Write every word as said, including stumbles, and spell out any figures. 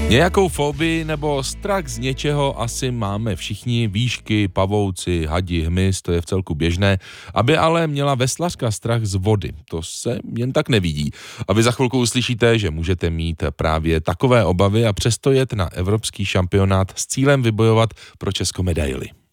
Nějakou fobii nebo strach z něčeho asi máme všichni, výšky, pavouci, hadi, hmyz, to je vcelku běžné, aby ale měla veslařka strach z vody, to se jen tak nevidí. A vy za chvilku uslyšíte, že můžete mít právě takové obavy a přesto jet na evropský šampionát s cílem vybojovat pro Česko medaili.